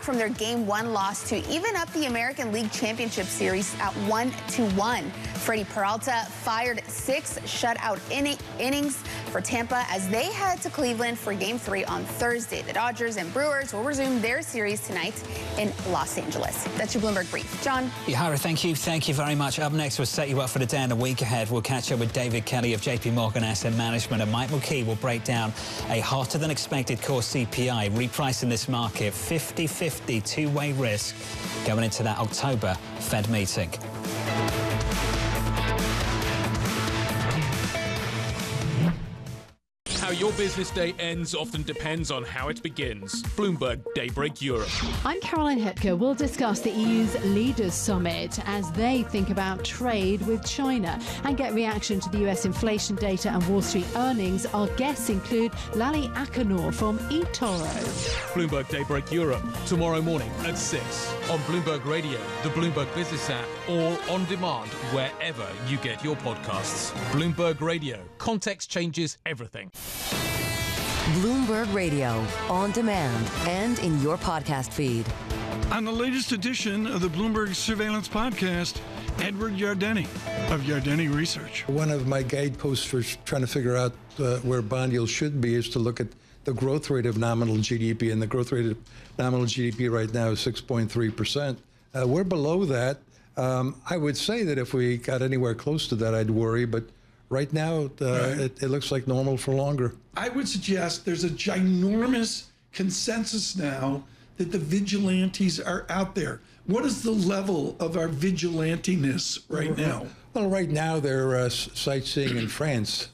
from their Game 1 loss to even up the American League Championship Series at 1-1. Freddie Peralta fired 6 shutout innings for Tampa as they head to Cleveland for Game 3 on Thursday. The Dodgers and Brewers will resume their series tonight in Los Angeles. That's your Bloomberg Brief. John? Yahara, thank you. Thank you very much. Up next, we'll set you up for the day and the week ahead. We'll catch up with David Kelly of JP Morgan Asset Management, and Mike McKee will break down a hotter than expected core CPI, repricing this market 50-50 two-way risk going into that October Fed meeting. How your business day ends often depends on how it begins. Bloomberg Daybreak Europe. I'm Caroline Hetker. We'll discuss the EU's Leaders Summit as they think about trade with China and get reaction to the US inflation data and Wall Street earnings. Our guests include Lally Akinor from eToro. Bloomberg Daybreak Europe, tomorrow morning at 6 on Bloomberg Radio, the Bloomberg Business app, or on demand wherever you get your podcasts. Bloomberg Radio. Context changes everything. Bloomberg Radio, on demand and in your podcast feed. On the latest edition of the Bloomberg Surveillance Podcast, Edward Yardeni of Yardeni Research. One of my guideposts for trying to figure out where bond yields should be is to look at the growth rate of nominal GDP, and the growth rate of nominal GDP right now is 6.3%. We're below that. I would say that if we got anywhere close to that, I'd worry, but right now, it looks like normal for longer. I would suggest there's a ginormous consensus now that the vigilantes are out there. What is the level of our vigilantiness right now? Well, right now they're sightseeing in France.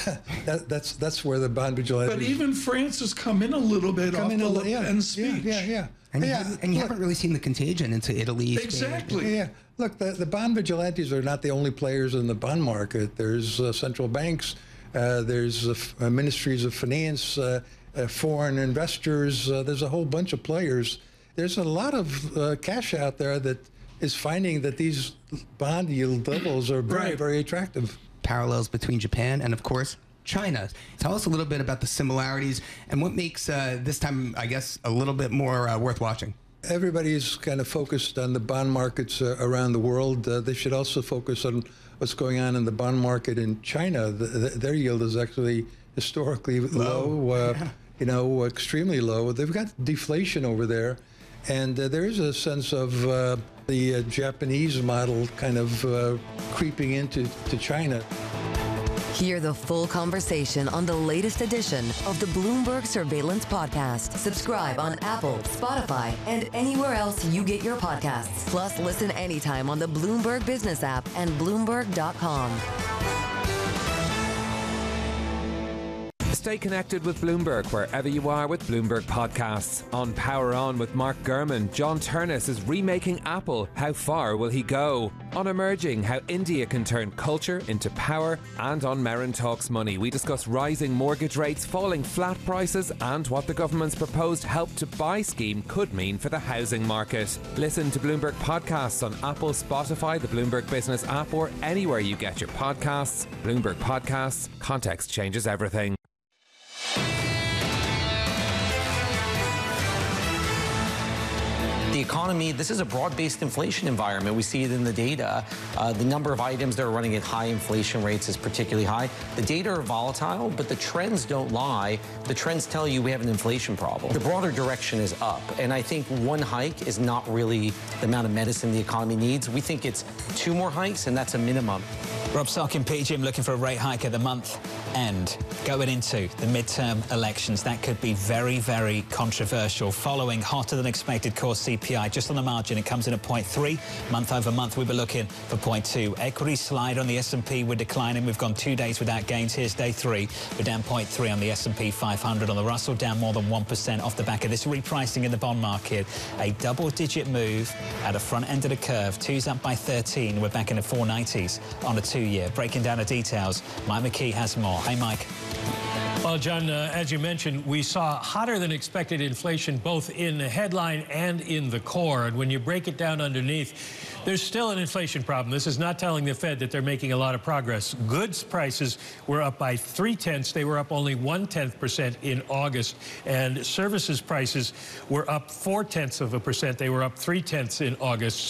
That's where the bond vigilantes. But even France has come in a little bit off the Le Pen speech. Yeah. And you haven't really seen the contagion into Italy. Exactly. Yeah. Look, the bond vigilantes are not the only players in the bond market. There's central banks, there's ministries of finance, foreign investors. There's a whole bunch of players. There's a lot of cash out there that is finding that these bond yield levels are very, very attractive. Parallels between Japan and, of course, China. Tell us a little bit about the similarities and what makes this time, I guess, a little bit more worth watching. Everybody's kind of focused on the bond markets around the world. They should also focus on what's going on in the bond market in China. Their yield is actually historically low, extremely low. They've got deflation over there, and there is a sense of the Japanese model kind of creeping into China. Hear the full conversation on the latest edition of the Bloomberg Surveillance Podcast. Subscribe on Apple, Spotify, and anywhere else you get your podcasts. Plus, listen anytime on the Bloomberg Business app and Bloomberg.com. Stay connected with Bloomberg wherever you are with Bloomberg Podcasts. On Power On with Mark Gurman, John Turnus is remaking Apple. How far will he go? On Emerging, how India can turn culture into power. And on Merrin Talks Money, we discuss rising mortgage rates, falling flat prices, and what the government's proposed Help to Buy scheme could mean for the housing market. Listen to Bloomberg Podcasts on Apple, Spotify, the Bloomberg Business app, or anywhere you get your podcasts. Bloomberg Podcasts. Context changes everything. The economy, this is a broad-based inflation environment. We see it in the data. The number of items that are running at high inflation rates is particularly high. The data are volatile, but the trends don't lie. The trends tell you we have an inflation problem. The broader direction is up, and I think one hike is not really the amount of medicine the economy needs. We think it's 2 more hikes, and that's a minimum. Rob Stock in PGIM looking for a rate hike at the month end. Going into the midterm elections, that could be very, very controversial. Following hotter than expected core CPI, just on the margin, it comes in at 0.3. Month over month, we were looking for 0.2. Equity slide on the S&P, we're declining. We've gone 2 days without gains. Here's day 3. We're down 0.3 on the S&P 500. On the Russell, down more than 1% off the back of this repricing in the bond market. A double-digit move at the front end of the curve. 2's up by 13. We're back in the 490s on a 2-year. Breaking down the details, Mike McKee has more. Hey, Mike. Well, John, as you mentioned, we saw hotter than expected inflation both in the headline and in the core. And when you break it down underneath, there's still an inflation problem. This is not telling the Fed that they're making a lot of progress. Goods prices were up by 0.3. They were up only 0.1% in August. And services prices were up 0.4%. They were up 0.3 in August.